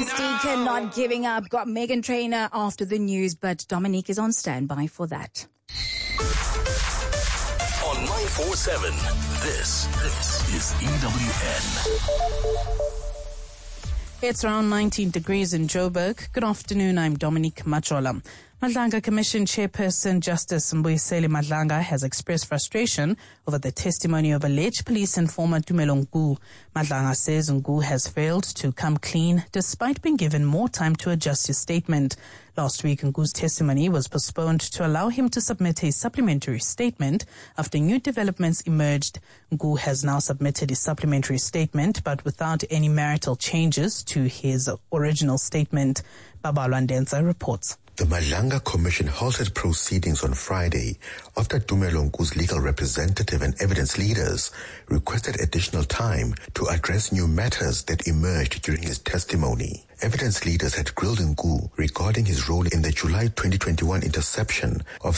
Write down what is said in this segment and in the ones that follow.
Deacon not giving up. Got Meghan Trainor after the news, but Dominique is on standby for that. On 947, this is EWN. It's around 19 degrees in Joburg. Good afternoon, I'm Dominique Machola. Madlanga Commission Chairperson Justice Mbuyiseli Madlanga has expressed frustration over the testimony of alleged police informer Tumelo Ngu. Madlanga says Ngu has failed to come clean despite being given more time to adjust his statement. Last week, Ngu's testimony was postponed to allow him to submit a supplementary statement after new developments emerged. Ngu has now submitted his supplementary statement, but without any marital changes to his original statement. Babalo Ndenza reports. The Madlanga Commission halted proceedings on Friday after Tumelo Ngu's legal representative and evidence leaders requested additional time to address new matters that emerged during his testimony. Evidence leaders had grilled Ngu regarding his role in the July 2021 interception of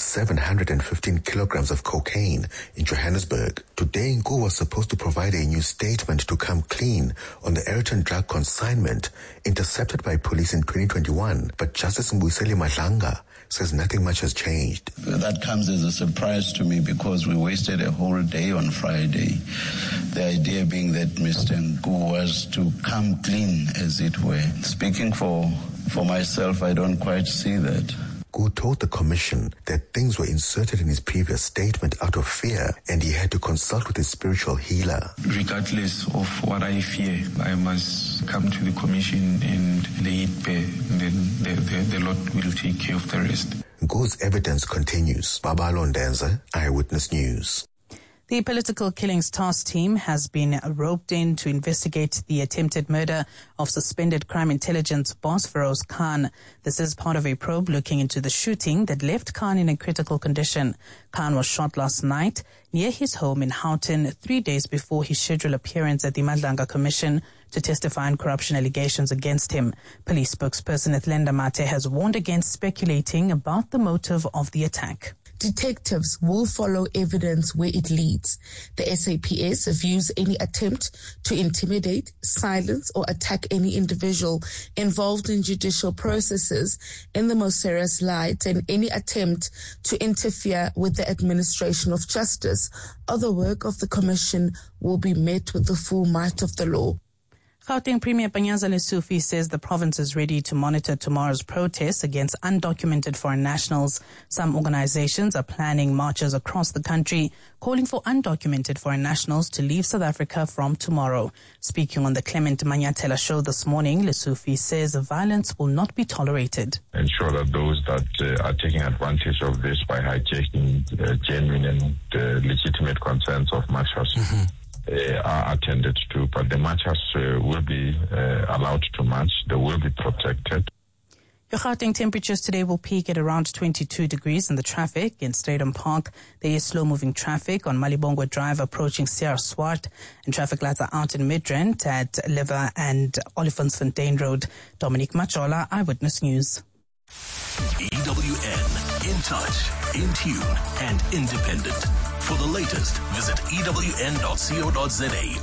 715 kilograms of cocaine in Johannesburg. Today, Ngu was supposed to provide a new statement to come clean on the Ayrton drug consignment intercepted by police in 2021, but Justice Mbuyiseli Madlanga says nothing much has changed. That comes as a surprise to me because we wasted a whole day on Friday. The idea being that Mr. Ngu was to come clean, as it were. Speaking for myself, I don't quite see that. Ngu told the commission that things were inserted in his previous statement out of fear and he had to consult with his spiritual healer. Regardless of what I fear, I must come to the commission and lay it bare, and then the Lord will take care of the rest. Ngu's evidence continues. Babalo Ndenza, Eyewitness News. The Political Killings Task Team has been roped in to investigate the attempted murder of suspended crime intelligence boss Feroz Khan. This is part of a probe looking into the shooting that left Khan in a critical condition. Khan was shot last night near his home in Houghton 3 days before his scheduled appearance at the Madlanga Commission to testify on corruption allegations against him. Police spokesperson Athlenda Mate has warned against speculating about the motive of the attack. Detectives will follow evidence where it leads. The SAPS views any attempt to intimidate, silence, or attack any individual involved in judicial processes in the most serious light, and any attempt to interfere with the administration of justice or the work of the Commission will be met with the full might of the law. Gauteng Premier Panyaza Lesufi says the province is ready to monitor tomorrow's protests against undocumented foreign nationals. Some organizations are planning marches across the country, calling for undocumented foreign nationals to leave South Africa from tomorrow. Speaking on the Clement Manyatela show this morning, Lesufi says violence will not be tolerated. Ensure that those that are taking advantage of this by hijacking genuine and legitimate concerns of marchers are attended to, but the marchers will be allowed to march. They will be protected. Your Gauteng temperatures today will peak at around 22 degrees in the traffic. In Stadium Park, there is slow-moving traffic on Malibongwe Drive approaching Sierra Swart, and traffic lights are out in Midrand at Liver and Olifantsfontein Road. Dominique Machola, Eyewitness News. EWN, in touch, in tune, and independent. For the latest, visit EWN.co.za